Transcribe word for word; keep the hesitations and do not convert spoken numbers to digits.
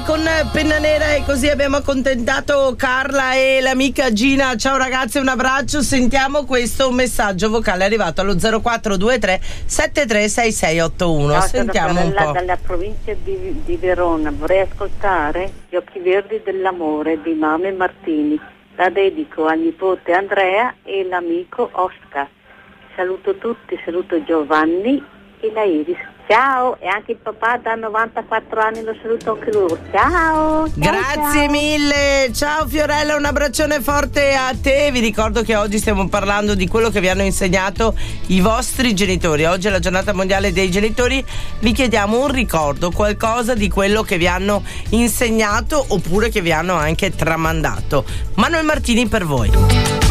Vai con Penna Nera e così abbiamo accontentato Carla e l'amica Gina. Ciao ragazzi, un abbraccio. Sentiamo questo messaggio vocale arrivato allo zero quattro due tre sette tre sei sei otto uno. No, Sentiamo un po'. Dalla provincia di, di Verona vorrei ascoltare Gli occhi verdi dell'amore di Mame Martini. La dedico al nipote Andrea e l'amico Oscar. Saluto tutti, saluto Giovanni e la Iris. Ciao, e anche il papà da novantaquattro anni lo saluto anche loro. Ciao, ciao Grazie ciao. mille. Ciao Fiorella, un abbraccione forte a te. Vi ricordo che oggi stiamo parlando di quello che vi hanno insegnato i vostri genitori. Oggi è la giornata mondiale dei genitori. Vi chiediamo un ricordo, qualcosa di quello che vi hanno insegnato oppure che vi hanno anche tramandato. Manuel Martini per voi.